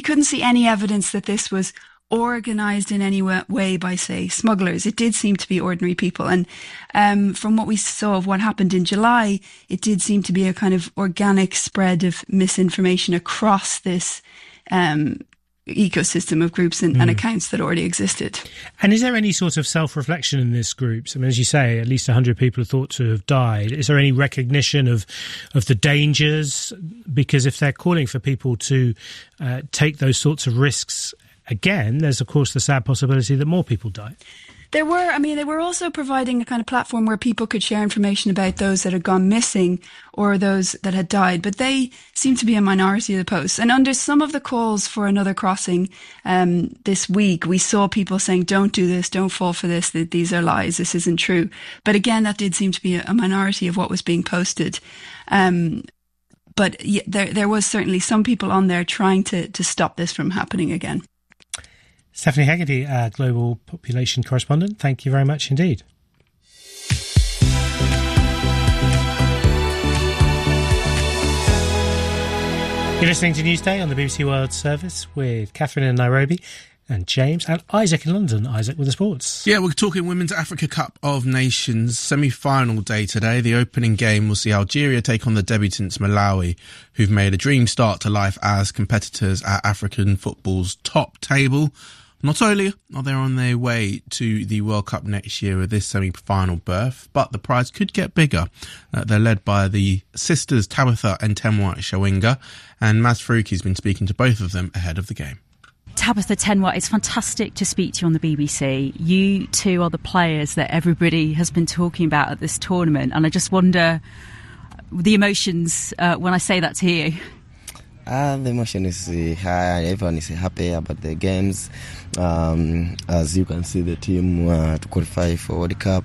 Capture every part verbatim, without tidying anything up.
couldn't see any evidence that this was organised in any way by, say, smugglers. It did seem to be ordinary people. And um, from what we saw of what happened in July, it did seem to be a kind of organic spread of misinformation across this um, ecosystem of groups and, mm. and accounts that already existed. And is there any sort of self-reflection in this group? I mean, as you say, at least one hundred people are thought to have died. Is there any recognition of of the dangers? Because if they're calling for people to uh, take those sorts of risks again, there's, of course, the sad possibility that more people die. There were, I mean, they were also providing a kind of platform where people could share information about those that had gone missing or those that had died, but they seem to be a minority of the posts. And under some of the calls for another crossing um, this week, we saw people saying, don't do this, don't fall for this, that these are lies, this isn't true. But again, that did seem to be a minority of what was being posted. Um, but yeah, there, there was certainly some people on there trying to, to stop this from happening again. Stephanie Hegarty, our global population correspondent, thank you very much indeed. You're listening to Newsday on the B B C World Service with Catherine in Nairobi and James and Isaac in London. Isaac with the sports. Yeah, we're talking Women's Africa Cup of Nations semi-final day today. The opening game will see Algeria take on the debutants Malawi, who've made a dream start to life as competitors at African football's top table. Not only are they on their way to the World Cup next year with this semi-final berth, but the prize could get bigger. Uh, they're led by the sisters Tabitha and Temwa Shawinga, and Maz Faruqi's been speaking to both of them ahead of the game. Tabitha Temwa, it's fantastic to speak to you on the B B C. You two are the players that everybody has been talking about at this tournament, and I just wonder the emotions uh, when I say that to you. Uh, the emotion is uh, high. Everyone is happy about the games. Um, as you can see, the team uh, to qualify for World Cup.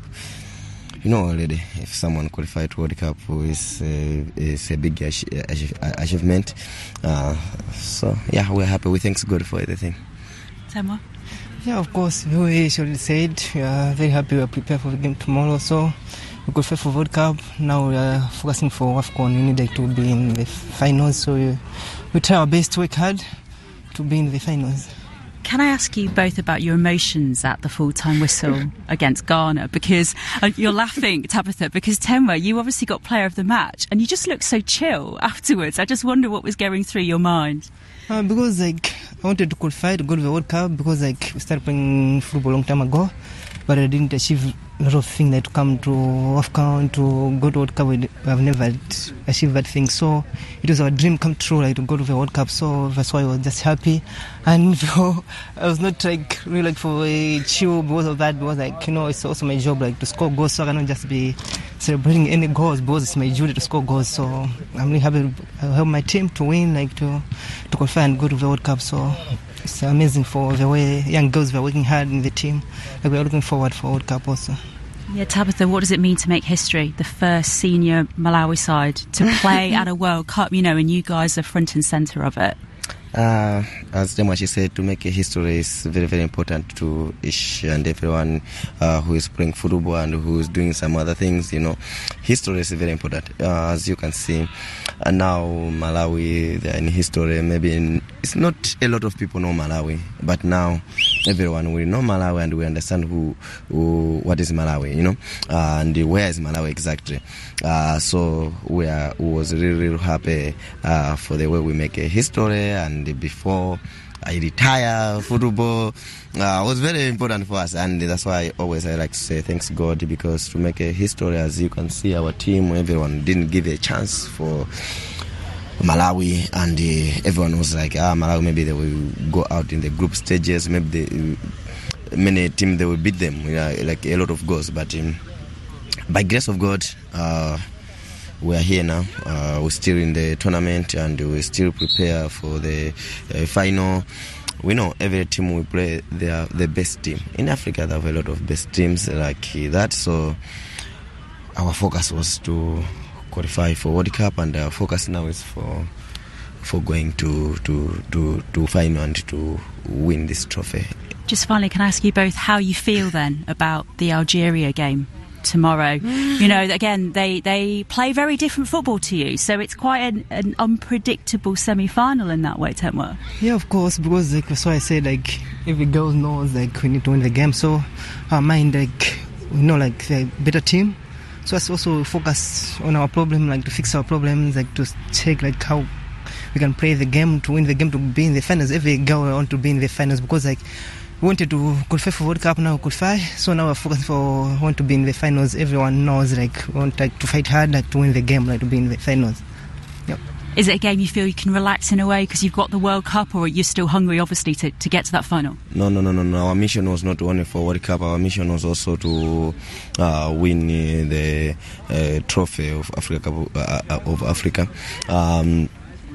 You know already, if someone qualified to World Cup is uh, is a big ach- ach- achievement. Uh, so yeah, we're happy. We thank God for everything. Temwa? Yeah, of course. We already said we are very happy. We are prepared for the game tomorrow. So we qualified for World Cup. Now we are focusing for AFCON. We need like, to be in the finals. So we, we try our best to work hard to be in the finals. Can I ask you both about your emotions at the full-time whistle against Ghana? Because uh, you're laughing, Tabitha, because Temwa, you obviously got player of the match and you just looked so chill afterwards. I just wonder what was going through your mind. Uh, because like I wanted to qualify to go to the World Cup because like we started playing football a long time ago, but I didn't achieve a lot of things like to come to AFCON, to go to World Cup. I've never achieved that thing, so it was our dream come true, like to go to the World Cup. So that's why I was just happy, and I was not like really like for a chill because of that. Because like you know, it's also my job like to score goals, so I cannot just be celebrating any goals because it's my duty to score goals. So I'm really happy to help my team to win, like to to qualify and go to the World Cup. So it's amazing for the way young girls were working hard in the team. Like we're looking forward for World Cup also. Yeah, Tabitha, what does it mean to make history? The first senior Malawi side to play at a World Cup, you know, and you guys are front and centre of it. Uh, as Demachi said, to make a history is very, very important to each and everyone uh, who is playing football and who is doing some other things, you know. History is very important. Uh, as you can see, uh, now Malawi, they are in history. Maybe in, it's not a lot of people know Malawi, but now everyone will know Malawi and we understand who, who what is Malawi, you know, uh, and where is Malawi exactly. Uh, so we are we was really, really happy uh, for the way we make a history. And before I retire, football uh, was very important for us, and that's why always I like to say thanks God, because to make a history, as you can see, our team, everyone didn't give a chance for Malawi, and uh, everyone was like, ah, Malawi, maybe they will go out in the group stages, maybe they, many teams they will beat them, you know, like a lot of goals, but um, by grace of God, uh, we are here now. Uh, we're still in the tournament and we still prepare for the uh, final. We know every team we play, they are the best team. In Africa, they have a lot of best teams like that. So our focus was to qualify for World Cup, and our focus now is for for going to to to, to final and to win this trophy. Just finally, can I ask you both how you feel then about the Algeria game? tomorrow. Mm. You know, again, they, they play very different football to you, so it's quite an, an unpredictable semi-final in that way, Temwa. Yeah, of course, because like so I said, like every girl knows like we need to win the game, so our mind like we know like the better team. So let's also focus on our problem, like to fix our problems, like to check like how we can play the game to win the game, to be in the finals. Every girl want to be in the finals because like we wanted to qualify for World Cup, now qualify. So now we're focused for want to be in the finals. Everyone knows like we want like to fight hard, like to win the game, like to be in the finals. Yep. Is it a game you feel you can relax in a way because you've got the World Cup, or are you still hungry, obviously, to, to get to that final? No, no, no, no, no. Our mission was not only for World Cup. Our mission was also to uh, win uh, the uh, trophy of Africa uh, of Africa. Um,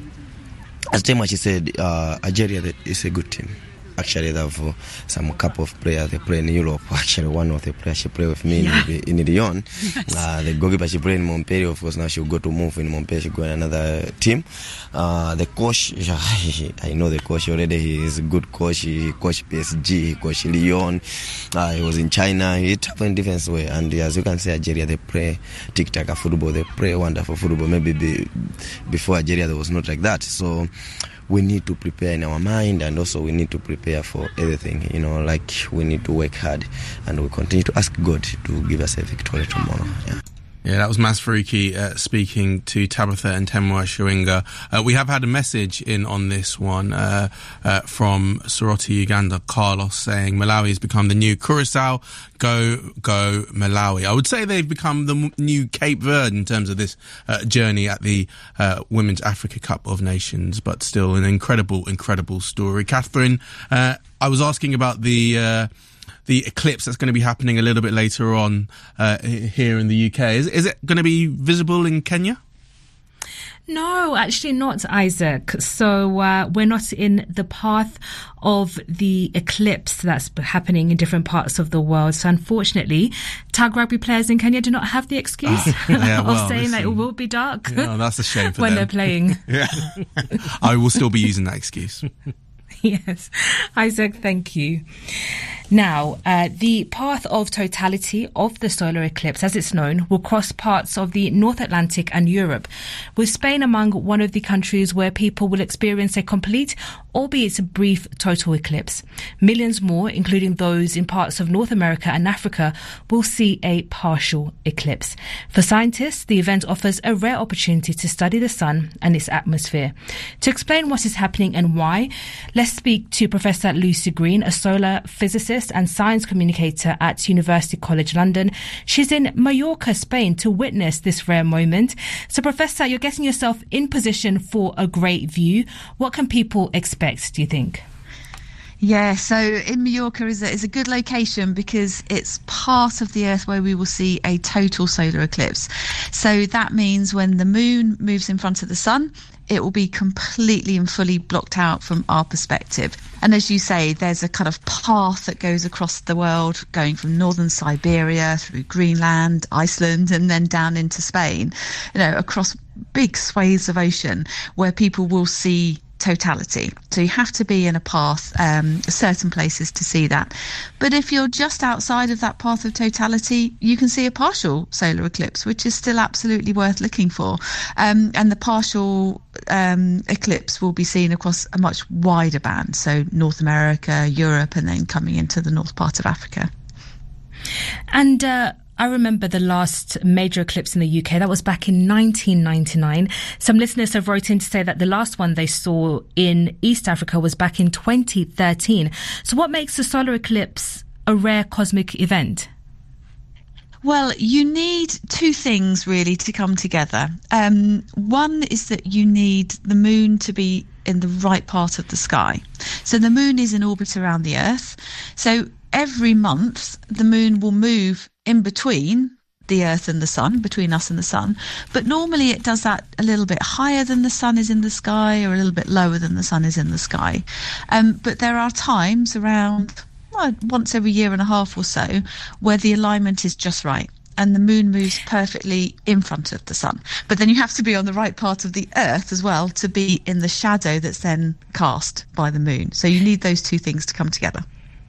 as Temachi said, uh, Algeria is a good team. Actually, they have uh, some couple of players they play in Europe. Actually, one of the players she play with me yeah. in, in Lyon. Yes. Uh, the goalkeeper she play in Montpellier. Of course, now she'll go to move in Montpellier. She'll go in another team. Uh, the coach, I know the coach already. He is a good coach. He coached P S G. He coached Lyon. Uh, he was in China. He tough in different way. And as you can see, Algeria they play tic-tac football. They play wonderful football. Maybe be, before Algeria there was not like that. So we need to prepare in our mind, and also we need to prepare for everything, you know, like we need to work hard, and we continue to ask God to give us a victory tomorrow. Yeah. Yeah, that was Mas Faruqi uh, speaking to Tabitha and Temwa Chawinga. Uh, we have had a message in on this one uh, uh, from Soroti, Uganda, Carlos, saying Malawi has become the new Curacao. Go, go, Malawi. I would say they've become the m- new Cape Verde in terms of this uh, journey at the uh, Women's Africa Cup of Nations, but still an incredible, incredible story. Catherine, uh, I was asking about the... Uh, the eclipse that's going to be happening a little bit later on uh, here in the U K. Is, is it going to be visible in Kenya? No, actually not, Isaac. So uh, we're not in the path of the eclipse that's happening in different parts of the world. So unfortunately, tag rugby players in Kenya do not have the excuse oh, yeah, well, of saying listen, that it will be dark. Yeah, that's a shame for when them. they're playing. Yeah. I will still be using that excuse. Yes. Isaac, thank you. Now, uh, the path of totality of the solar eclipse, as it's known, will cross parts of the North Atlantic and Europe, with Spain among one of the countries where people will experience a complete, albeit brief, total eclipse. Millions more, including those in parts of North America and Africa, will see a partial eclipse. For scientists, the event offers a rare opportunity to study the sun and its atmosphere. To explain what is happening and why, let's speak to Professor Lucy Green, a solar physicist and science communicator at University College London. She's in Mallorca, Spain, to witness this rare moment. So, Professor, you're getting yourself in position for a great view. What can people expect, do you think? Yeah, so in Mallorca is a, is a good location because it's part of the Earth where we will see a total solar eclipse. So that means when the moon moves in front of the sun, it will be completely and fully blocked out from our perspective. And as you say, there's a kind of path that goes across the world, going from northern Siberia through Greenland, Iceland, and then down into Spain, you know, across big swathes of ocean where people will see totality. So you have to be in a path, um, certain places to see that. But if you're just outside of that path of totality, you can see a partial solar eclipse, which is still absolutely worth looking for. Um, and the partial um, eclipse will be seen across a much wider band. So North America, Europe, and then coming into the north part of Africa. And uh I remember the last major eclipse in the U K. That was back in nineteen ninety-nine. Some listeners have wrote in to say that the last one they saw in East Africa was back in twenty thirteen. So what makes the solar eclipse a rare cosmic event? Well, you need two things really to come together. Um, one is that you need the moon to be in the right part of the sky. So the moon is in orbit around the Earth. So every month the moon will move in between the Earth and the sun, between us and the sun. But normally it does that a little bit higher than the sun is in the sky or a little bit lower than the sun is in the sky. Um, but there are times around well, once every year and a half or so where the alignment is just right and the moon moves perfectly in front of the sun. But then you have to be on the right part of the Earth as well to be in the shadow that's then cast by the moon. So you need those two things to come together.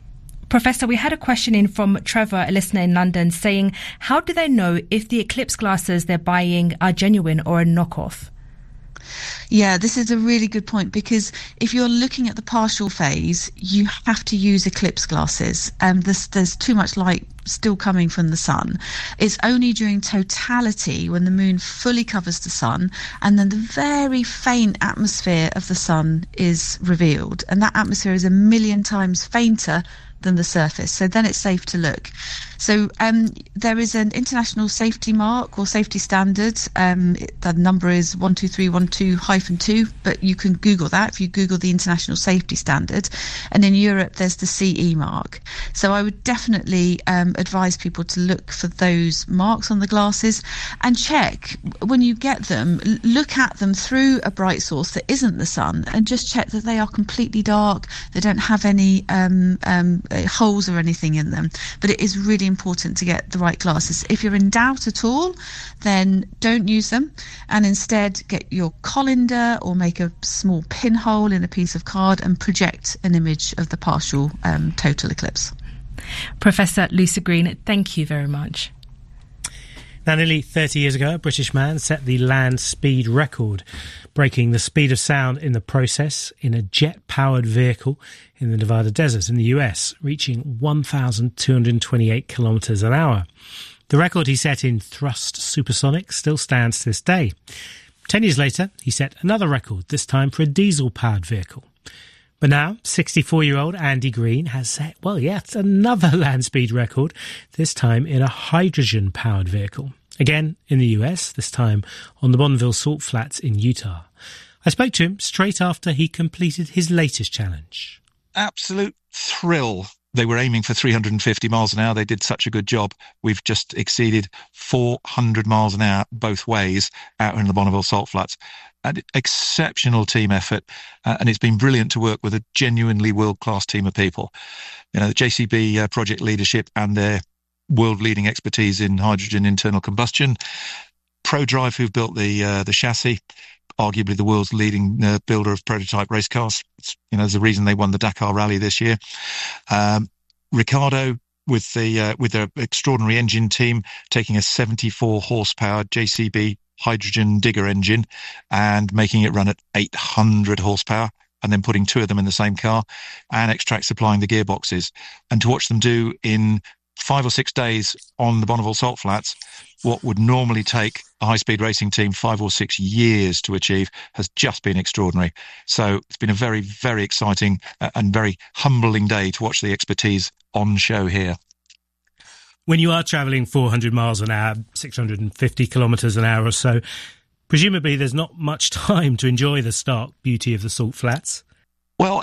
Professor, we had a question in from Trevor, a listener in London, saying, how do they know if the Eclipse glasses they're buying are genuine or a knockoff? Yeah, this is a really good point, because if you're looking at the partial phase, you have to use eclipse glasses. Um, there's, there's too much light still coming from the sun. It's only during totality, when the moon fully covers the sun, and then the very faint atmosphere of the sun is revealed. And that atmosphere is a million times fainter than the surface, so then it's safe to look. So um, there is an international safety mark or safety standard. Um, the number is one two three one two dash two, but you can Google that if you Google the international safety standard. And in Europe, there's the C E mark. So I would definitely um, advise people to look for those marks on the glasses and check when you get them. Look at them through a bright source that isn't the sun, and just check that they are completely dark. They don't have any um, um, holes or anything in them. But it is really important to get the right glasses. If you're in doubt at all, then don't use them, and instead get your colander or make a small pinhole in a piece of card and project an image of the partial um, total eclipse. Professor Lucy Green, thank you very much. Now, nearly thirty years ago, a British man set the land speed record, breaking the speed of sound in the process in a jet-powered vehicle in the Nevada desert in the U S, reaching one thousand two hundred twenty-eight kilometres an hour. The record he set in thrust supersonic still stands to this day. Ten years later, he set another record, this time for a diesel-powered vehicle. But now, sixty-four-year-old Andy Green has set, well, yet another land speed record, this time in a hydrogen-powered vehicle. Again in the U S, this time on the Bonneville Salt Flats in Utah. I spoke to him straight after he completed his latest challenge. Absolute thrill. They were aiming for three hundred fifty miles an hour. They did such a good job. We've just exceeded four hundred miles an hour both ways out in the Bonneville Salt Flats. An exceptional team effort, uh, and it's been brilliant to work with a genuinely world-class team of people. You know, the J C B uh, project leadership and their world-leading expertise in hydrogen internal combustion. ProDrive, who've built the uh, the chassis, arguably the world's leading uh, builder of prototype race cars. It's, you know, there's a reason they won the Dakar Rally this year. Um, Ricardo, with the uh, with their extraordinary engine team, taking a seventy-four horsepower J C B hydrogen digger engine and making it run at eight hundred horsepower, and then putting two of them in the same car, and Xtract supplying the gearboxes. And to watch them do in five or six days on the Bonneville Salt Flats what would normally take a high-speed racing team five or six years to achieve has just been extraordinary. So it's been a very, very exciting and very humbling day to watch the expertise on show here. When you are travelling four hundred miles an hour, six hundred fifty kilometres an hour or so, presumably there's not much time to enjoy the stark beauty of the Salt Flats. Well,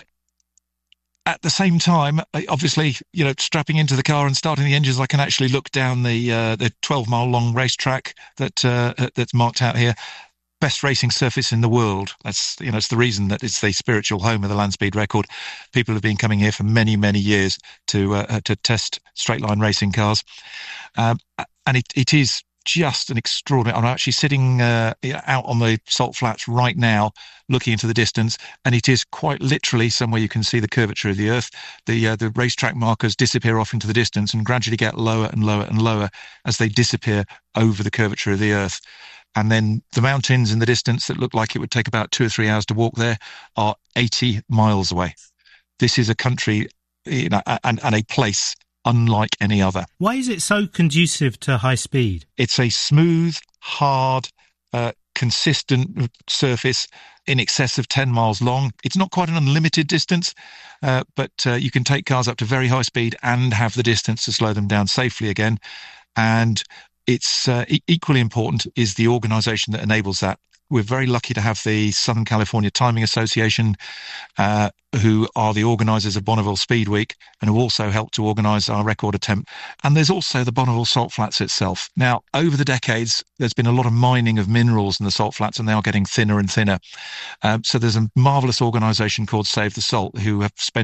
at the same time, obviously, you know, strapping into the car and starting the engines, I can actually look down the uh, the twelve mile long racetrack that uh, that's marked out here. Best racing surface in the world. That's, you know, it's the reason that it's the spiritual home of the land speed record. People have been coming here for many, many years to uh, to test straight line racing cars, um, and it, it is just an extraordinary. I'm actually sitting uh, out on the Salt Flats right now, looking into the distance, and it is quite literally somewhere you can see the curvature of the Earth. The uh, the racetrack markers disappear off into the distance and gradually get lower and lower and lower as they disappear over the curvature of the Earth. And then the mountains in the distance that look like it would take about two or three hours to walk there are eighty miles away. This is a country, you know, and, and a place unlike any other. Why is it so conducive to high speed? It's a smooth, hard, uh, consistent surface in excess of ten miles long. It's not quite an unlimited distance, uh, but uh, you can take cars up to very high speed and have the distance to slow them down safely again. And it's uh, e- equally important is the organisation that enables that. We're very lucky to have the Southern California Timing Association, uh, who are the organisers of Bonneville Speed Week and who also helped to organise our record attempt. And there's also the Bonneville Salt Flats itself. Now, over the decades, there's been a lot of mining of minerals in the Salt Flats, and they are getting thinner and thinner. Um, so there's a marvellous organisation called Save the Salt who have spent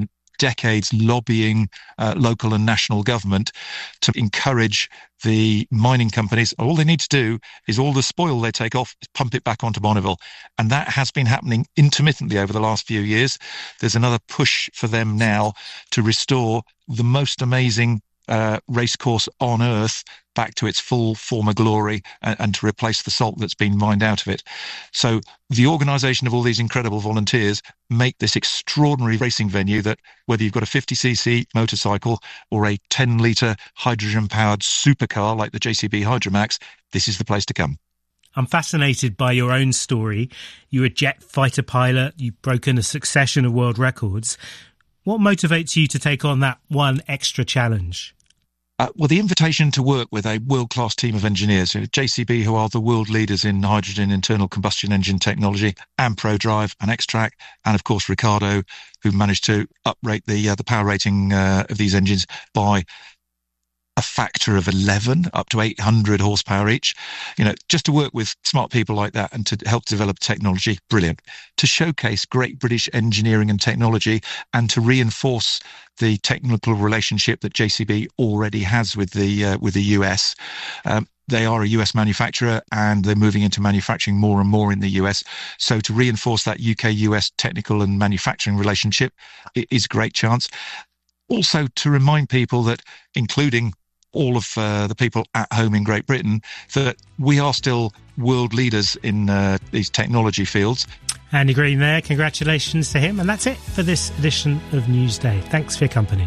decades lobbying uh, local and national government to encourage the mining companies. All they need to do is all the spoil they take off, pump it back onto Bonneville. And that has been happening intermittently over the last few years. There's another push for them now to restore the most amazing uh, racecourse on Earth back to its full former glory, and, and to replace the salt that's been mined out of it. So the organisation of all these incredible volunteers make this extraordinary racing venue that, whether you've got a fifty c c motorcycle or a ten litre hydrogen-powered supercar like the J C B Hydromax, this is the place to come. I'm fascinated by your own story. You're a jet fighter pilot. You've broken a succession of world records. What motivates you to take on that one extra challenge? Uh, well, the invitation to work with a world-class team of engineers, J C B, who are the world leaders in hydrogen internal combustion engine technology, and ProDrive and X-Track, and of course Ricardo, who managed to uprate the uh, the power rating uh, of these engines by a factor of eleven, up to eight hundred horsepower each. You know, just to work with smart people like that and to help develop technology, brilliant. To showcase great British engineering and technology, and to reinforce the technical relationship that J C B already has with the uh, with the U S. Um, they are a U S manufacturer, and they're moving into manufacturing more and more in the U S. So to reinforce that U K U S technical and manufacturing relationship is a great chance. Also to remind people that, including all of uh, the people at home in Great Britain, that we are still world leaders in uh, these technology fields. Andy Green there, congratulations to him. And that's it for this edition of Newsday. Thanks for your company.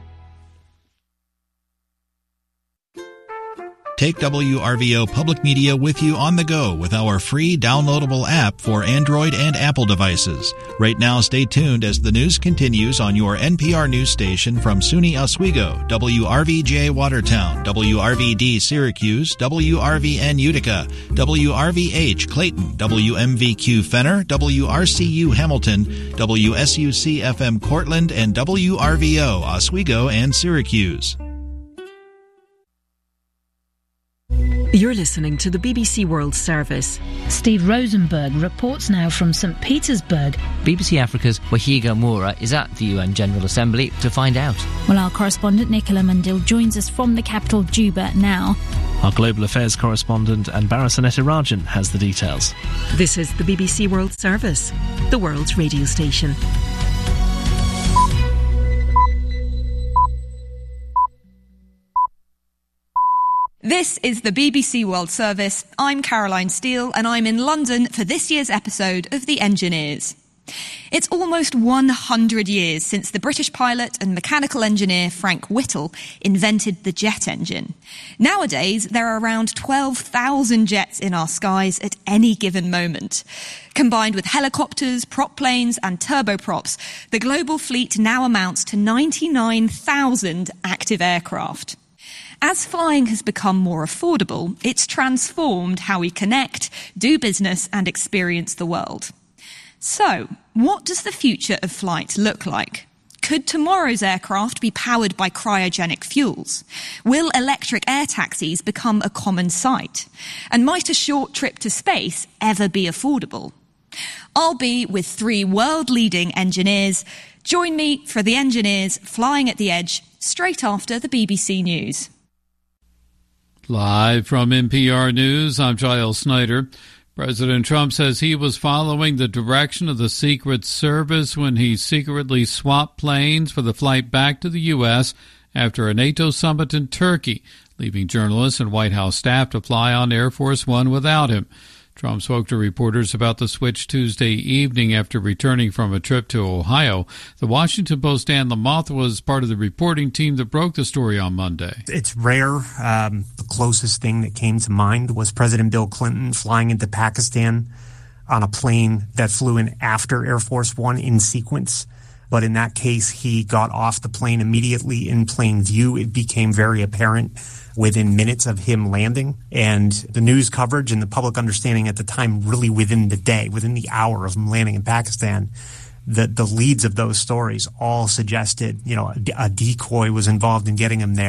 Take W R V O Public Media with you on the go with our free downloadable app for Android and Apple devices. Right now, stay tuned as the news continues on your N P R news station from SUNY Oswego, W R V J Watertown, W R V D Syracuse, W R V N Utica, W R V H Clayton, W M V Q Fenner, W R C U Hamilton, W S U C F M Cortland, and W R V O Oswego and Syracuse. You're listening to the B B C World Service. Steve Rosenberg reports now from Saint Petersburg. B B C Africa's Wahiga Moura is at the U N General Assembly to find out. Well, our correspondent Nicola Mandil joins us from the capital Juba now. Our global affairs correspondent Anbara Sanetarajan has the details. This is the B B C World Service, the world's radio station. This is the B B C World Service. I'm Caroline Steele, and I'm in London for this year's episode of The Engineers. It's almost one hundred years since the British pilot and mechanical engineer Frank Whittle invented the jet engine. Nowadays, there are around twelve thousand jets in our skies at any given moment. Combined with helicopters, prop planes and turboprops, the global fleet now amounts to ninety-nine thousand active aircraft. As flying has become more affordable, it's transformed how we connect, do business and experience the world. So, what does the future of flight look like? Could tomorrow's aircraft be powered by cryogenic fuels? Will electric air taxis become a common sight? And might a short trip to space ever be affordable? I'll be with three world-leading engineers. Join me for The Engineers Flying at the Edge, straight after the B B C News. Live from N P R News, I'm Giles Snyder. President Trump says he was following the direction of the Secret Service when he secretly swapped planes for the flight back to the U S after a NATO summit in Turkey, leaving journalists and White House staff to fly on Air Force One without him. Trump spoke to reporters about the switch Tuesday evening after returning from a trip to Ohio. The Washington Post's Dan Lamothe was part of the reporting team that broke the story on Monday. It's rare. Um, the closest thing that came to mind was President Bill Clinton flying into Pakistan on a plane that flew in after Air Force One in sequence. But in that case, he got off the plane immediately in plain view. It became very apparent within minutes of him landing. And the news coverage and the public understanding at the time, really within the day, within the hour of him landing in Pakistan, the, the leads of those stories all suggested, you know, a, a decoy was involved in getting him there.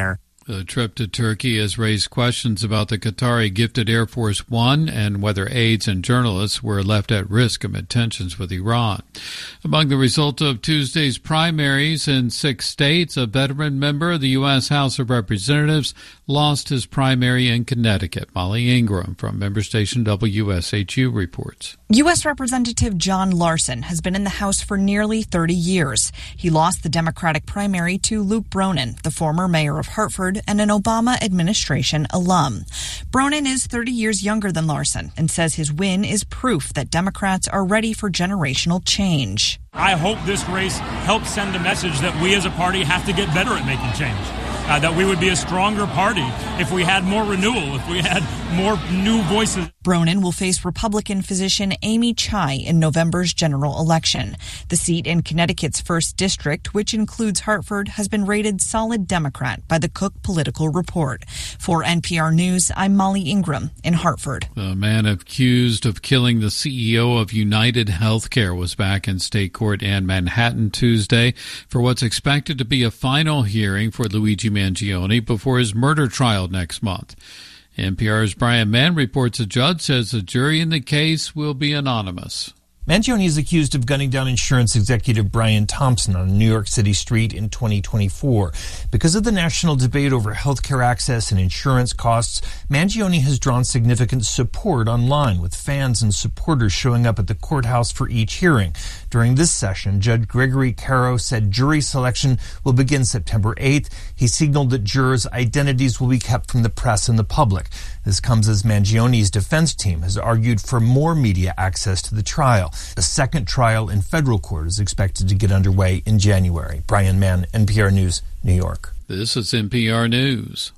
The trip to Turkey has raised questions about the Qatari gifted Air Force One and whether aides and journalists were left at risk amid tensions with Iran. Among the results of Tuesday's primaries in six states, a veteran member of the U S House of Representatives lost his primary in Connecticut. Molly Ingram from member station W S H U reports. U S Representative John Larson has been in the House for nearly thirty years. He lost the Democratic primary to Luke Bronin, the former mayor of Hartford and an Obama administration alum. Bronin is thirty years younger than Larson and says his win is proof that Democrats are ready for generational change. I hope this race helps send a message that we as a party have to get better at making change. Uh, that we would be a stronger party if we had more renewal, if we had more new voices. Bronin will face Republican physician Amy Chai in November's general election. The seat in Connecticut's first district, which includes Hartford, has been rated solid Democrat by the Cook Political Report. For N P R News, I'm Molly Ingram in Hartford. The man accused of killing the C E O of United Healthcare was back in state court in Manhattan Tuesday for what's expected to be a final hearing for Luigi Mangione before his murder trial next month. N P R's Brian Mann reports a judge says the jury in the case will be anonymous. Mangione is accused of gunning down insurance executive Brian Thompson on a New York City street in twenty twenty-four. Because of the national debate over healthcare access and insurance costs, Mangione has drawn significant support online, with fans and supporters showing up at the courthouse for each hearing. During this session, Judge Gregory Caro said jury selection will begin September eighth. He signaled that jurors' identities will be kept from the press and the public. This comes as Mangione's defense team has argued for more media access to the trial. The second trial in federal court is expected to get underway in January. Brian Mann, N P R News, New York. This is N P R News.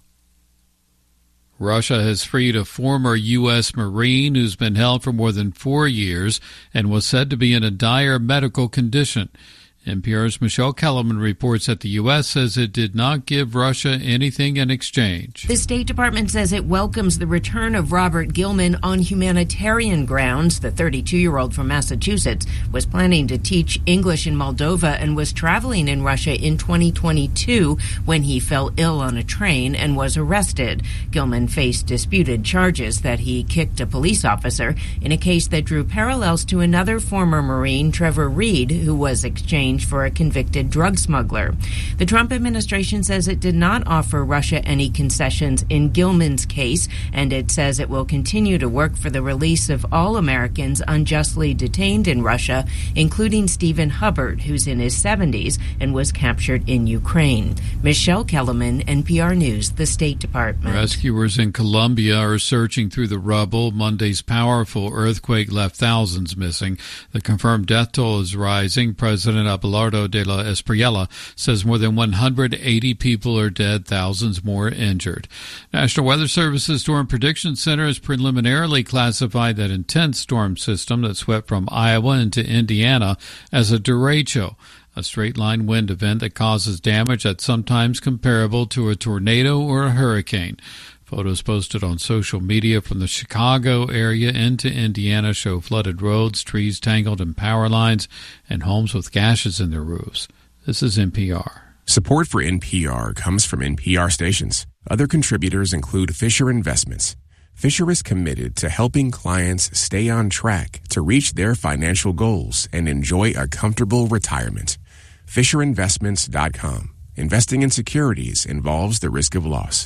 Russia has freed a former U S Marine who's been held for more than four years and was said to be in a dire medical condition. N P R's Michelle Kellerman reports that the U S says it did not give Russia anything in exchange. The State Department says it welcomes the return of Robert Gilman on humanitarian grounds. The thirty-two-year-old from Massachusetts was planning to teach English in Moldova and was traveling in Russia in twenty twenty-two when he fell ill on a train and was arrested. Gilman faced disputed charges that he kicked a police officer in a case that drew parallels to another former Marine, Trevor Reed, who was exchanged for a convicted drug smuggler. The Trump administration says it did not offer Russia any concessions in Gilman's case, and it says it will continue to work for the release of all Americans unjustly detained in Russia, including Stephen Hubbard, who's in his seventies and was captured in Ukraine. Michelle Kellerman, N P R News, the State Department. Rescuers in Colombia are searching through the rubble. Monday's powerful earthquake left thousands missing. The confirmed death toll is rising. President Abelardo de la Espriella says more than one hundred eighty people are dead, thousands more injured. National Weather Service's Storm Prediction Center has preliminarily classified that intense storm system that swept from Iowa into Indiana as a derecho, a straight-line wind event that causes damage that's sometimes comparable to a tornado or a hurricane. Photos posted on social media from the Chicago area into Indiana show flooded roads, trees tangled in power lines, and homes with gashes in their roofs. This is N P R. Support for N P R comes from N P R stations. Other contributors include Fisher Investments. Fisher is committed to helping clients stay on track to reach their financial goals and enjoy a comfortable retirement. Fisher Investments dot com. Investing in securities involves the risk of loss.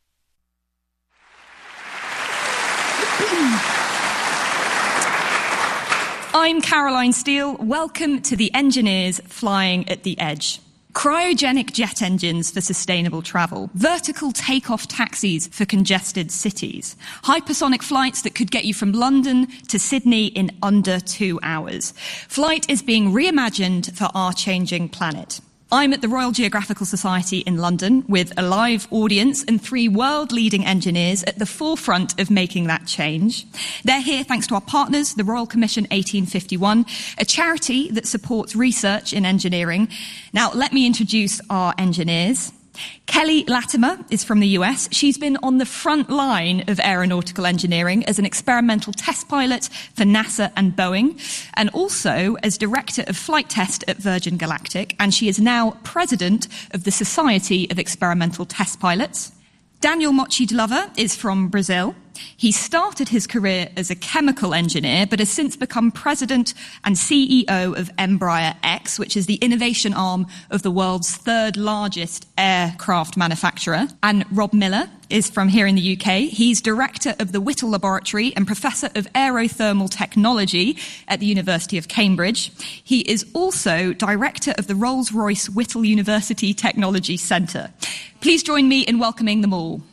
I'm Caroline Steele. Welcome to the Engineers Flying at the Edge. Cryogenic jet engines for sustainable travel, vertical takeoff taxis for congested cities, hypersonic flights that could get you from London to Sydney in under two hours. Flight is being reimagined for our changing planet. I'm at the Royal Geographical Society in London with a live audience and three world-leading engineers at the forefront of making that change. They're here thanks to our partners, the Royal Commission eighteen fifty-one, a charity that supports research in engineering. Now, let me introduce our engineers. Kelly Latimer is from the U S. She's been on the front line of aeronautical engineering as an experimental test pilot for NASA and Boeing, and also as director of flight test at Virgin Galactic, and she is now president of the Society of Experimental Test Pilots. Daniel Mochi Glover is from Brazil. He started his career as a chemical engineer, but has since become president and C E O of Embraer X, which is the innovation arm of the world's third largest aircraft manufacturer. And Rob Miller is from here in the U K. He's director of the Whittle Laboratory and professor of aerothermal technology at the University of Cambridge. He is also director of the Rolls-Royce Whittle University Technology Centre. Please join me in welcoming them all.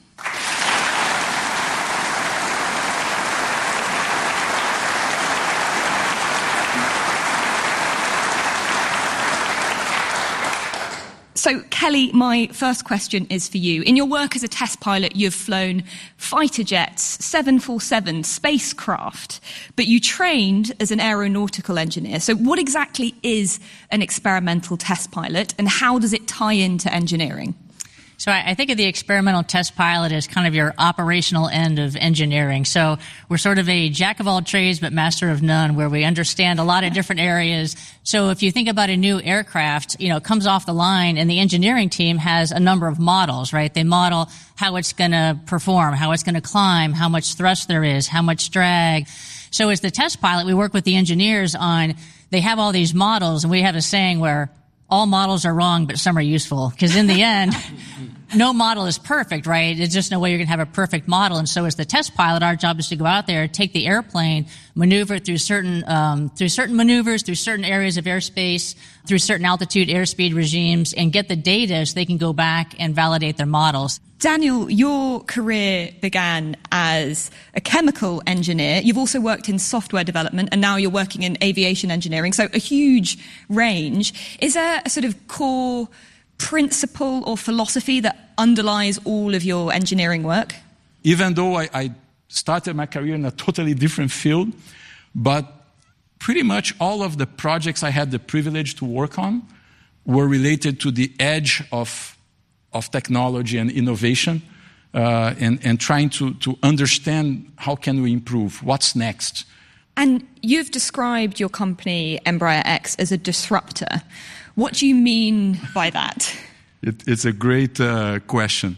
So, Kelly, my first question is for you. In your work as a test pilot, you've flown fighter jets, seven forty-seven spacecraft, but you trained as an aeronautical engineer. So what exactly is an experimental test pilot, and how does it tie into engineering? So I think of the experimental test pilot as kind of your operational end of engineering. So we're sort of a jack of all trades but master of none, where we understand a lot of different areas. So if you think about a new aircraft, you know, it comes off the line, and the engineering team has a number of models, right? They model how it's going to perform, how it's going to climb, how much thrust there is, how much drag. So as the test pilot, we work with the engineers on, they have all these models, and we have a saying where all models are wrong, but some are useful. Because in the end, no model is perfect, right? There's just no way you're going to have a perfect model. And so as the test pilot, our job is to go out there, take the airplane, maneuver through certain, um, through certain maneuvers, through certain areas of airspace, through certain altitude airspeed regimes, and get the data so they can go back and validate their models. Daniel, your career began as a chemical engineer. You've also worked in software development, and now you're working in aviation engineering, so a huge range. Is there a sort of core principle or philosophy that underlies all of your engineering work? Even though I, I started my career in a totally different field, but pretty much all of the projects I had the privilege to work on were related to the edge of of technology and innovation, uh, and, and trying to, to understand how can we improve, what's next. And you've described your company, Embraer X, as a disruptor. What do you mean by that? It, it's a great uh, question.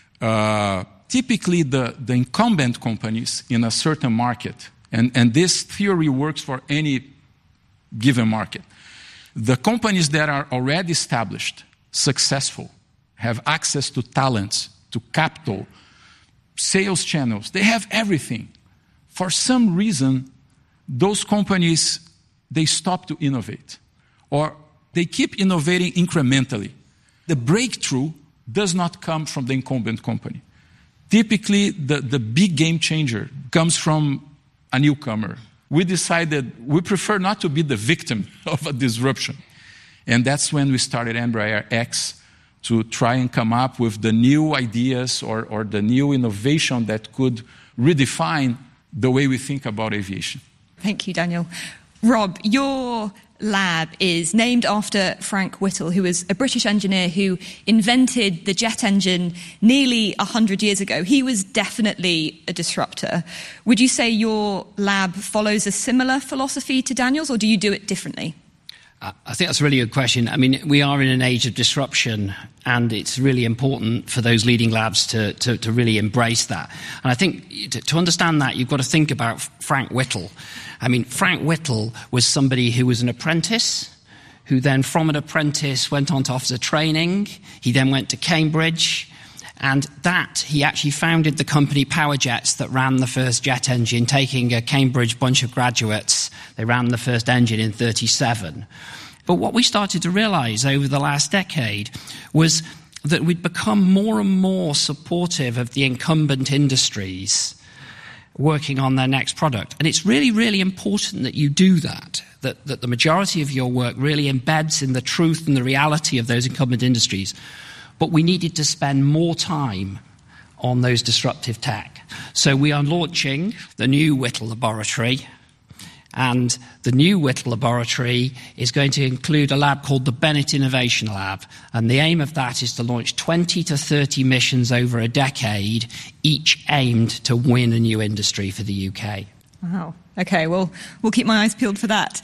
Uh, typically, the, the incumbent companies in a certain market, and, and this theory works for any given market, the companies that are already established, successful, have access to talents, to capital, sales channels. They have everything. For some reason, those companies, they stop to innovate, or they keep innovating incrementally. The breakthrough does not come from the incumbent company. Typically, the, the big game changer comes from a newcomer. We decided we prefer not to be the victim of a disruption. And that's when we started Embraer X, to try and come up with the new ideas or, or the new innovation that could redefine the way we think about aviation. Thank you, Daniel. Rob, your lab is named after Frank Whittle, who was a British engineer who invented the jet engine nearly one hundred years ago. He was definitely a disruptor. Would you say your lab follows a similar philosophy to Daniel's, or do you do it differently? I think that's a really good question. I mean, we are in an age of disruption, and it's really important for those leading labs to, to, to really embrace that. And I think to, to understand that, you've got to think about Frank Whittle. I mean, Frank Whittle was somebody who was an apprentice, who then from an apprentice went on to officer training. He then went to Cambridge. And that, he actually founded the company Powerjets that ran the first jet engine, taking a Cambridge bunch of graduates. They ran the first engine in thirty-seven. But what we started to realize over the last decade was that we'd become more and more supportive of the incumbent industries working on their next product. And it's really, really important that you do that, that, that the majority of your work really embeds in the truth and the reality of those incumbent industries. But we needed to spend more time on those disruptive tech. So we are launching the new Whittle Laboratory, And the new Whittle laboratory is going to include a lab called the Bennett Innovation Lab. And the aim of that is to launch twenty to thirty missions over a decade, each aimed to win a new industry for the U K. Wow. Okay, well, we'll keep my eyes peeled for that.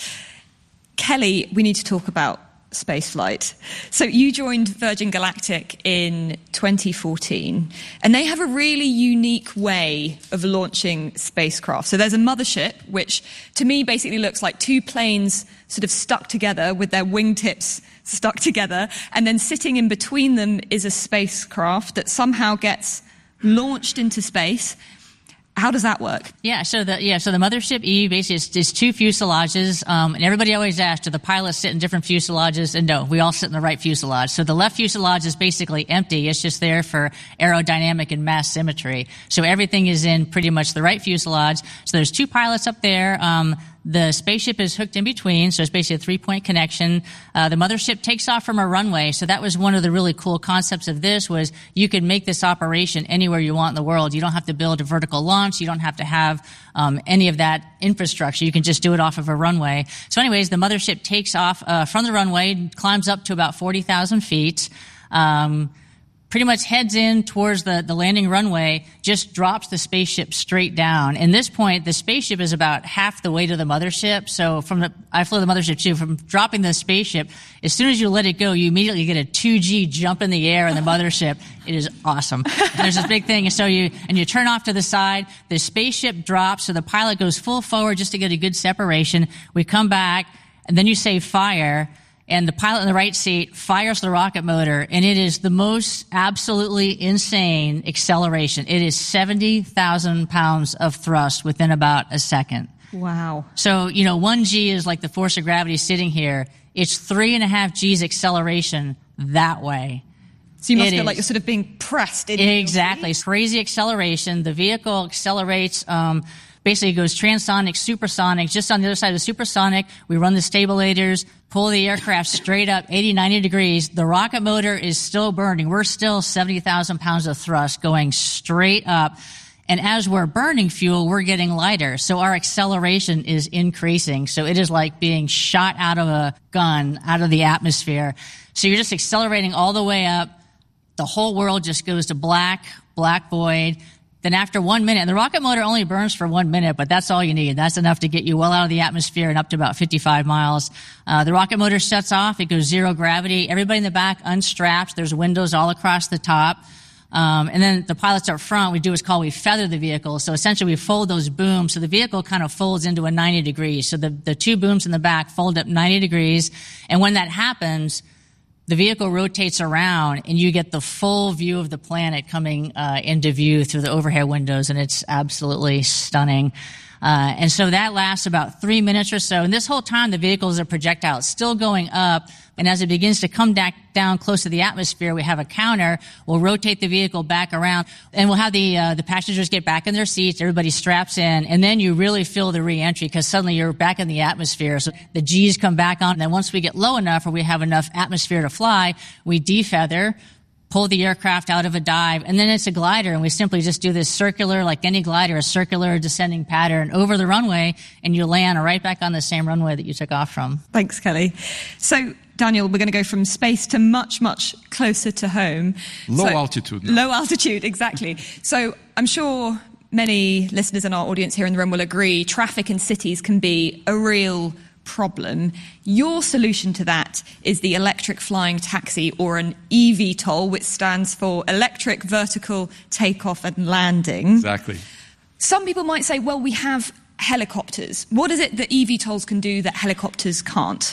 Kelly, we need to talk about spaceflight. So you joined Virgin Galactic in twenty fourteen, and they have a really unique way of launching spacecraft. So there's a mothership, which to me basically looks like two planes sort of stuck together with their wingtips stuck together, and then sitting in between them is a spacecraft that somehow gets launched into space. How does that work? Yeah, so the yeah, so the mothership E basically is, is two fuselages, um, and everybody always asks, do the pilots sit in different fuselages? And no, we all sit in the right fuselage. So the left fuselage is basically empty; it's just there for aerodynamic and mass symmetry. So everything is in pretty much the right fuselage. So there's two pilots up there. Um, The spaceship is hooked in between, so it's basically a three-point connection. Uh, the mothership takes off from a runway, so that was one of the really cool concepts of this, was you could make this operation anywhere you want in the world. You don't have to build a vertical launch. You don't have to have um, any of that infrastructure. You can just do it off of a runway. So anyways, the mothership takes off uh, from the runway, climbs up to about forty thousand feet, um, pretty much heads in towards the, the landing runway, just drops the spaceship straight down. And this point, the spaceship is about half the weight of the mothership. So from the, I flew the mothership too, from dropping the spaceship, as soon as you let it go, you immediately get a two G jump in the air in the mothership. It is awesome. And there's this big thing. And so you, and you turn off to the side, the spaceship drops, so the pilot goes full forward just to get a good separation. We come back, and then you say fire, and the pilot in the right seat fires the rocket motor, and it is the most absolutely insane acceleration. It is seventy thousand pounds of thrust within about a second. Wow. So, you know, one G is like the force of gravity sitting here. It's three and a half G's acceleration that way. So you must it feel is. like you're sort of being pressed in. Exactly. Crazy acceleration. The vehicle accelerates, um, basically goes transonic, supersonic. Just on the other side of the supersonic, we run the stabilators, pull the aircraft straight up eighty, ninety degrees. The rocket motor is still burning. We're still seventy thousand pounds of thrust going straight up. And as we're burning fuel, we're getting lighter. So our acceleration is increasing. So it is like being shot out of a gun, out of the atmosphere. So you're just accelerating all the way up. The whole world just goes to black, black void. Then after one minute, and the rocket motor only burns for one minute, but that's all you need. That's enough to get you well out of the atmosphere and up to about fifty-five miles. Uh, the rocket motor shuts off. It goes zero gravity. Everybody in the back unstraps. There's windows all across the top. Um, and then the pilots up front, we do what's called we feather the vehicle. So essentially we fold those booms. So the vehicle kind of folds into a ninety degrees. So the, the two booms in the back fold up ninety degrees. And when that happens, the vehicle rotates around and you get the full view of the planet coming uh, into view through the overhead windows, and it's absolutely stunning. Uh, and so that lasts about three minutes or so. And this whole time, the vehicle is a projectile. It's still going up. And as it begins to come back down close to the atmosphere, we have a counter. We'll rotate the vehicle back around, and we'll have the uh, the passengers get back in their seats. Everybody straps in, and then you really feel the re-entry because suddenly you're back in the atmosphere. So the G's come back on. And then once we get low enough, or we have enough atmosphere to fly, we defeather, pull the aircraft out of a dive, and then it's a glider, and we simply just do this circular, like any glider, a circular descending pattern over the runway, and you land right back on the same runway that you took off from. Thanks, Kelly. So, Daniel, we're going to go from space to much, much closer to home. Low so, altitude. Now. Low altitude, exactly. So I'm sure many listeners in our audience here in the room will agree traffic in cities can be a real problem. Your solution to that is the electric flying taxi, or an E V TOL, which stands for electric vertical takeoff and landing. Exactly. Some people might say, well, we have helicopters. What is it that E V TOLs can do that helicopters can't?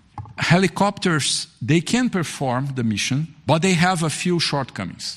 Helicopters, they can perform the mission, but they have a few shortcomings.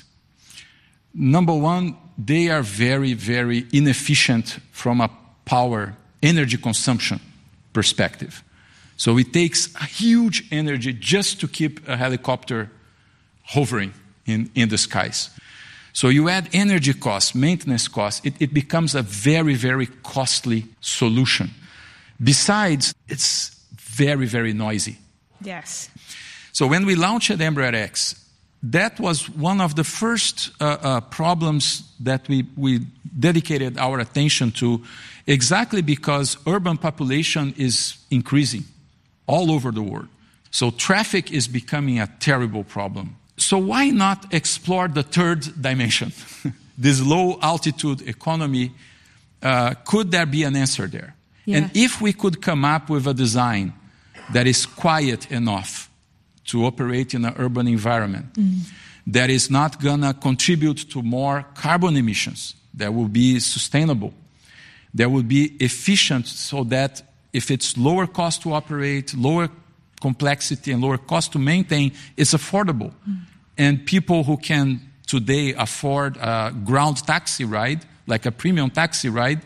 Number one, they are very, very inefficient from a power, energy consumption perspective. So it takes a huge energy just to keep a helicopter hovering in, in the skies. So you add energy costs, maintenance costs, it, it becomes a very, very costly solution. Besides, it's very, very noisy. Yes. So when we launched Embraer X, that was one of the first uh, uh, problems that we, we dedicated our attention to, Exactly because urban population is increasing all over the world. So traffic is becoming a terrible problem. So why not explore the third dimension? This low altitude economy, uh, could there be an answer there? Yeah. And if we could come up with a design that is quiet enough to operate in an urban environment, mm. that is not going to contribute to more carbon emissions, that will be sustainable, that will be efficient so that if it's lower cost to operate, lower complexity and lower cost to maintain, it's affordable. Mm. And people who can today afford a ground taxi ride, like a premium taxi ride,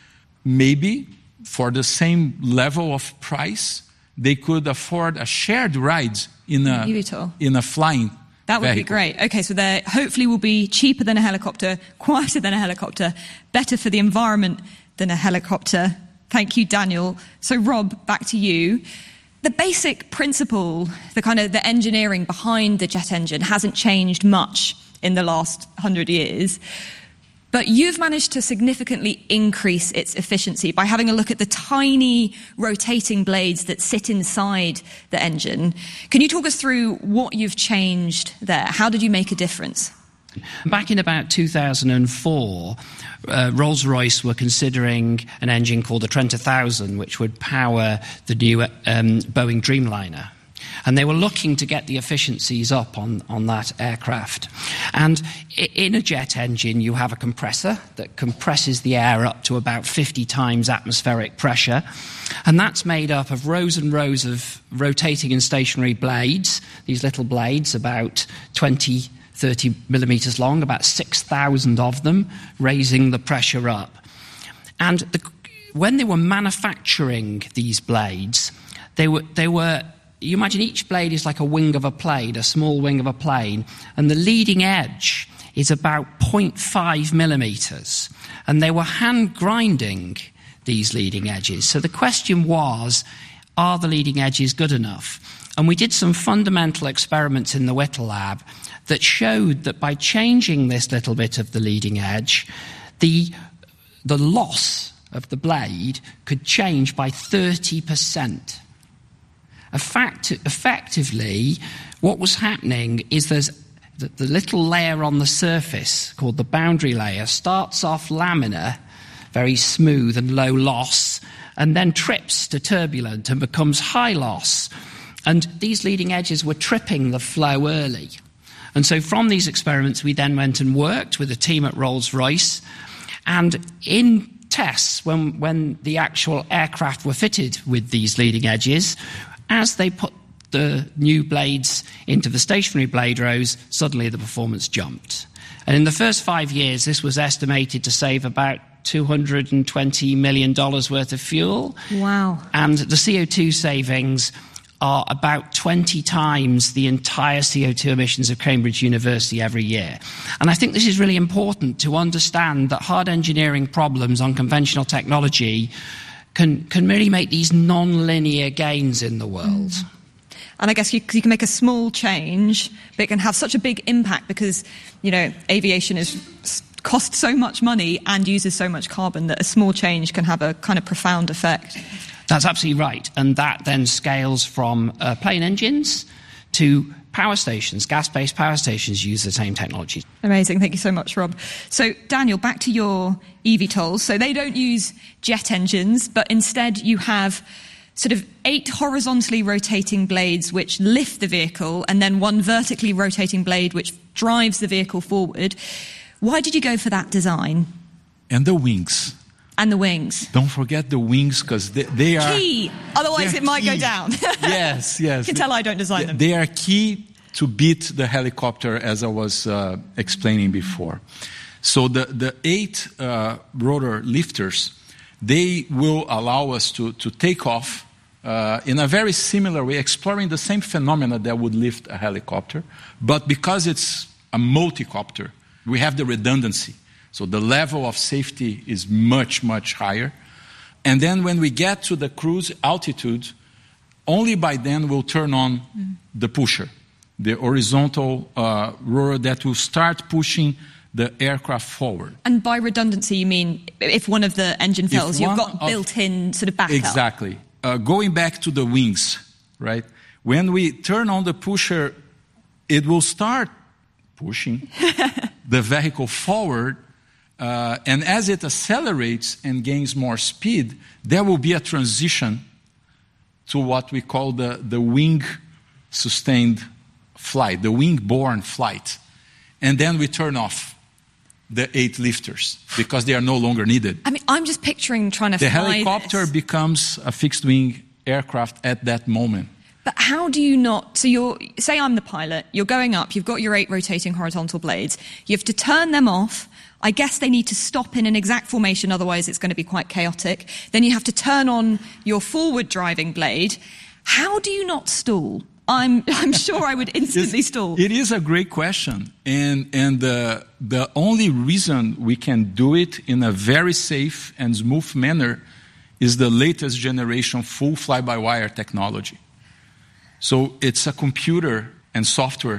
maybe for the same level of price, they could afford a shared ride in a, in a flying That would vehicle. be great. Okay, so they hopefully will be cheaper than a helicopter, quieter than a helicopter, better for the environment than a helicopter. Thank you, Daniel. So, Rob, back to you. The basic principle, the kind of the engineering behind the jet engine hasn't changed much in the last hundred years. But you've managed to significantly increase its efficiency by having a look at the tiny rotating blades that sit inside the engine. Can you talk us through what you've changed there? How did you make a difference? Back in about two thousand four, uh, Rolls-Royce were considering an engine called the Trent one thousand, which would power the new um, Boeing Dreamliner. And they were looking to get the efficiencies up on, on that aircraft. And in a jet engine, you have a compressor that compresses the air up to about fifty times atmospheric pressure. And that's made up of rows and rows of rotating and stationary blades, these little blades, about twenty, thirty millimeters long, about six thousand of them, raising the pressure up. And the, when they were manufacturing these blades, they were they were... You imagine each blade is like a wing of a plane, a small wing of a plane, and the leading edge is about zero point five millimeters. And they were hand grinding these leading edges. So the question was, are the leading edges good enough? And we did some fundamental experiments in the Whittle lab that showed that by changing this little bit of the leading edge, the, the loss of the blade could change by thirty percent. Effect- effectively, what was happening is there's the, the little layer on the surface called the boundary layer starts off laminar, very smooth and low loss, and then trips to turbulent and becomes high loss. And these leading edges were tripping the flow early. And so from these experiments, we then went and worked with a team at Rolls-Royce. And in tests, when, when the actual aircraft were fitted with these leading edges, as they put the new blades into the stationary blade rows, suddenly the performance jumped. And in the first five years, this was estimated to save about two hundred twenty million dollars worth of fuel. Wow. And the C O two savings are about twenty times the entire C O two emissions of Cambridge University every year. And I think this is really important to understand that hard engineering problems on conventional technology can, can really make these non-linear gains in the world. Mm. And I guess you, you can make a small change, but it can have such a big impact because, you know, aviation is costs so much money and uses so much carbon that a small change can have a kind of profound effect. That's absolutely right. And that then scales from uh, plane engines to power stations. Gas-based power stations use the same technology. Amazing. Thank you so much, Rob. So, Daniel, back to your eVTOLs. So they don't use jet engines, but instead you have sort of eight horizontally rotating blades which lift the vehicle and then one vertically rotating blade which drives the vehicle forward. Why did you go for that design? And the wings. And the wings. Don't forget the wings because they, they are... Key! Otherwise it might key. go down. Yes, yes. You can tell I don't design they, them. They are key to beat the helicopter, as I was uh, explaining before. So the, the eight uh, rotor lifters, they will allow us to, to take off uh, in a very similar way, exploring the same phenomena that would lift a helicopter. But because it's a multi-copter, we have the redundancy. So the level of safety is much, much higher. And then when we get to the cruise altitude, only by then we'll turn on mm. the pusher, the horizontal uh, rotor that will start pushing the aircraft forward. And by redundancy, you mean if one of the engine fails, you've got of, built-in sort of backup. Exactly. Uh, going back to the wings, right? When we turn on the pusher, it will start pushing the vehicle forward. Uh, and as it accelerates and gains more speed, there will be a transition to what we call the, the wing-sustained flight, the wing-borne flight. And then we turn off the eight lifters because they are no longer needed. I mean, I'm just picturing trying to the fly helicopter this. becomes a fixed-wing aircraft at that moment. But how do you not, so you're, say I'm the pilot, you're going up, you've got your eight rotating horizontal blades, you have to turn them off. I guess they need to stop in an exact formation, otherwise it's going to be quite chaotic. Then you have to turn on your forward driving blade. How do you not stall? I'm, I'm sure I would instantly stall. It is a great question. And, and uh, the only reason we can do it in a very safe and smooth manner is the latest generation full fly-by-wire technology. So it's a computer and software.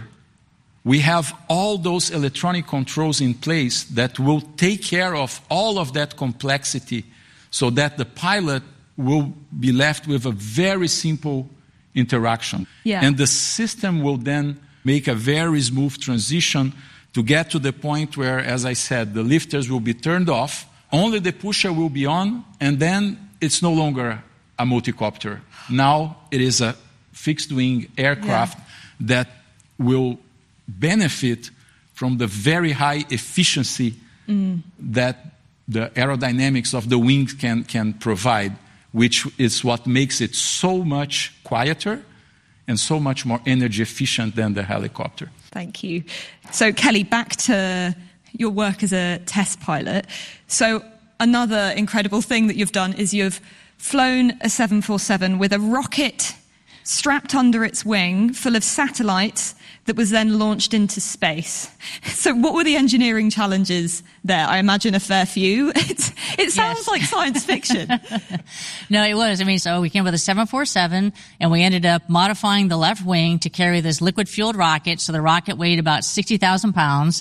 We have all those electronic controls in place that will take care of all of that complexity so that the pilot will be left with a very simple interaction. Yeah. And the system will then make a very smooth transition to get to the point where, as I said, the lifters will be turned off, only the pusher will be on, and then it's no longer a multicopter. Now it is a fixed-wing aircraft yeah. that will benefit from the very high efficiency mm. that the aerodynamics of the wings can, can provide, which is what makes it so much quieter and so much more energy efficient than the helicopter. Thank you. So, Kelly, back to your work as a test pilot. So, another incredible thing that you've done is you've flown a seven forty-seven with a rocket strapped under its wing full of satellites that was then launched into space. So what were the engineering challenges there? I imagine a fair few. It's, it sounds yes. like science fiction. No, it was. I mean, so we came with a seven forty-seven, and we ended up modifying the left wing to carry this liquid-fueled rocket. So the rocket weighed about sixty thousand pounds.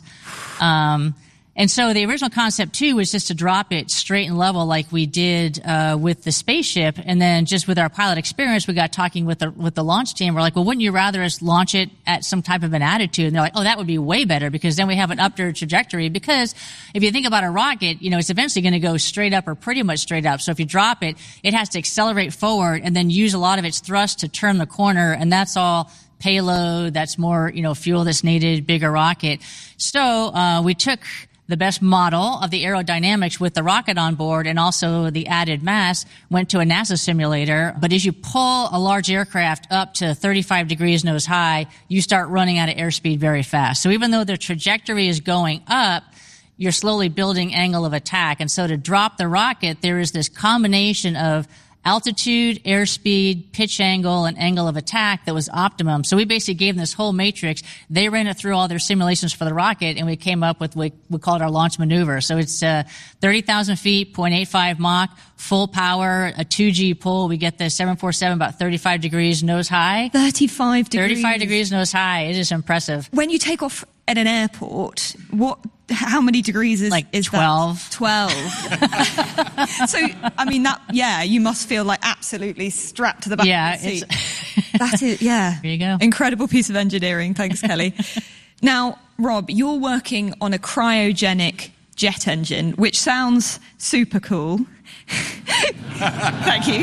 Um, And so the original concept, too, was just to drop it straight and level like we did uh with the spaceship. And then just with our pilot experience, we got talking with the with the launch team. We're like, well, wouldn't you rather us launch it at some type of an attitude? And they're like, oh, that would be way better because then we have an upward trajectory. Because if you think about a rocket, you know, it's eventually going to go straight up or pretty much straight up. So if you drop it, it has to accelerate forward and then use a lot of its thrust to turn the corner. And that's all payload. That's more, you know, fuel that's needed, bigger rocket. So uh we took the best model of the aerodynamics with the rocket on board and also the added mass, went to a NASA simulator. But as you pull a large aircraft up to thirty-five degrees nose high, you start running out of airspeed very fast. So even though the trajectory is going up, you're slowly building angle of attack. And so to drop the rocket, there is this combination of altitude, airspeed, pitch angle, and angle of attack that was optimum. So we basically gave them this whole matrix. They ran it through all their simulations for the rocket, and we came up with what we called our launch maneuver. So it's uh, thirty thousand feet, zero point eight five Mach, full power, a two G pull. We get the seven forty-seven about thirty-five degrees nose high. thirty-five degrees. thirty-five degrees nose high. It is impressive. When you take off at an airport, what... How many degrees is, like is twelve? That? twelve. So, I mean, that, yeah, you must feel like absolutely strapped to the back yeah, of the seat. It's That is, yeah. There you go. Incredible piece of engineering. Thanks, Kelly. Now, Rob, you're working on a cryogenic jet engine, which sounds super cool. Thank you.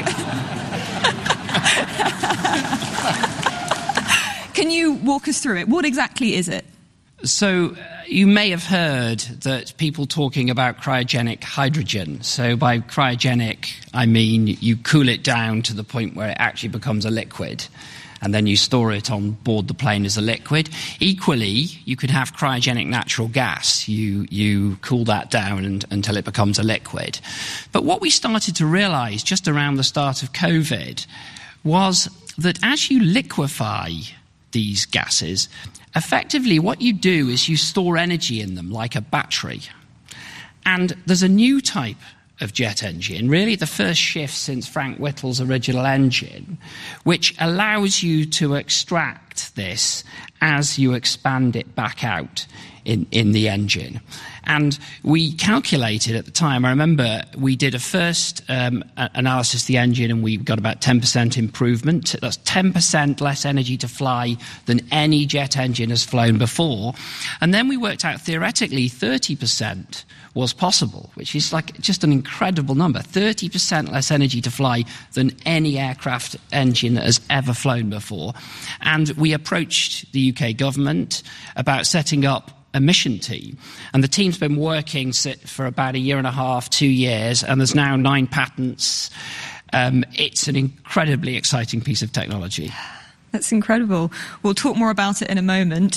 Can you walk us through it? What exactly is it? So uh, you may have heard that people talking about cryogenic hydrogen. So by cryogenic, I mean you cool it down to the point where it actually becomes a liquid, and then you store it on board the plane as a liquid. Equally, you could have cryogenic natural gas. You you cool that down and, until it becomes a liquid. But what we started to realize just around the start of COVID was that as you liquefy these gases, effectively what you do is you store energy in them like a battery. And there's a new type of jet engine, really the first shift since Frank Whittle's original engine, which allows you to extract impact this as you expand it back out in, in the engine. And we calculated at the time, I remember we did a first um, analysis of the engine and we got about ten percent improvement. That's ten percent less energy to fly than any jet engine has flown before. And then we worked out theoretically thirty percent was possible, which is like just an incredible number. thirty percent less energy to fly than any aircraft engine that has ever flown before. And we approached the U K government about setting up a mission team. And the team's been working for about a year and a half, two years, and there's now nine patents. Um, it's an incredibly exciting piece of technology. That's incredible. We'll talk more about it in a moment.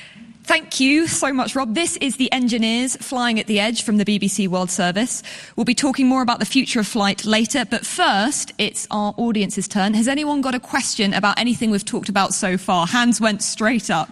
Thank you so much, Rob. This is the Engineers Flying at the Edge from the B B C World Service. We'll be talking more about the future of flight later, but first, it's our audience's turn. Has anyone got a question about anything we've talked about so far? Hands went straight up.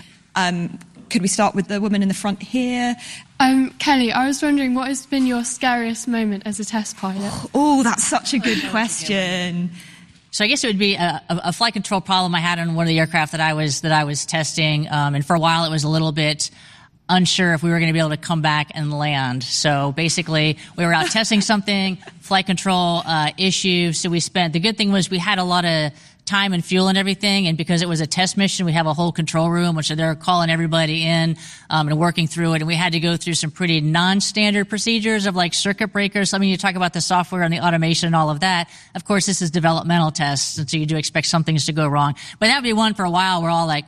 Um, could we start with the woman in the front here? Um, Kelly, I was wondering, what has been your scariest moment as a test pilot? Oh, that's such a good question. So I guess it would be a, a flight control problem I had on one of the aircraft that I was that I was testing, um, and for a while it was a little bit unsure if we were going to be able to come back and land. So basically, we were out testing something, flight control uh, issue. So we spent. The good thing was we had a lot of time and fuel and everything, and because it was a test mission, we have a whole control room, which they're calling everybody in um, and working through it, and we had to go through some pretty non-standard procedures of like circuit breakers. I mean, you talk about the software and the automation and all of that. Of course, this is developmental tests, and so you do expect some things to go wrong. But that would be one for a while. We're all like,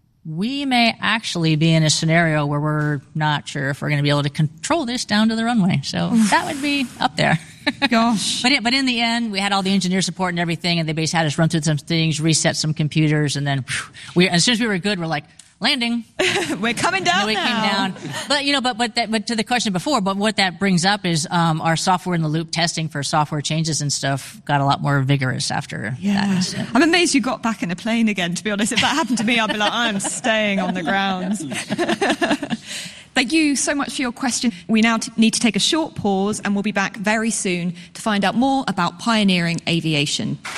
we may actually be in a scenario where we're not sure if we're going to be able to control this down to the runway. So that would be up there. Gosh. But, it, but in the end, we had all the engineer support and everything, and they basically had us run through some things, reset some computers, and then whew, we, as soon as we were good, we're like, landing. We're coming down and we now. came down. But, you know, but, but, that, but to the question before, but what that brings up is um, our software in the loop testing for software changes and stuff got a lot more vigorous after yeah. that incident. I'm amazed you got back in a plane again, to be honest. If that happened to me, I'd be like, I'm staying on the ground. Thank you so much for your question. We now t- need to take a short pause, and we'll be back very soon to find out more about pioneering aviation.